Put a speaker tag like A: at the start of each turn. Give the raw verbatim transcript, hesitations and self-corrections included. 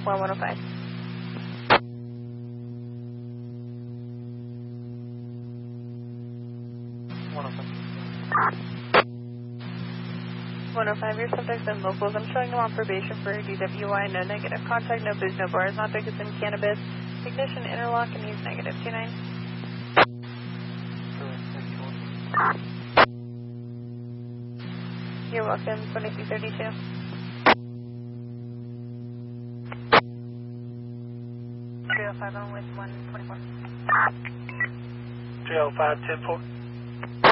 A: one one oh five.
B: one oh five.
A: one oh five, your subject's in locals. I'm showing them on probation for D W I. No negative contact, no booze, no bars, not because in cannabis. Ignition, interlock, and he's negative. two nine. You're welcome. twenty-three thirty-two. three oh five on with one twenty-four.
B: three oh five, ten four.